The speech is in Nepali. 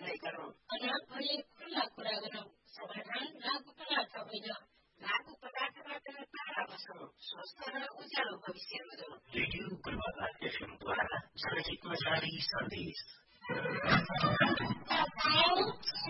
निर्णय गरौँ। अनाप भए खुल्ला कुरा गरौँ। समाधान लागु पदार्थ होइन, लागु पदार्थबाट टाढा बसौँ। स्वस्थ र उज्यालो भविष्य रोजौँ। रेडियो पूर्वाधार एफएमद्वारा जनहितमा जारी सन्देश।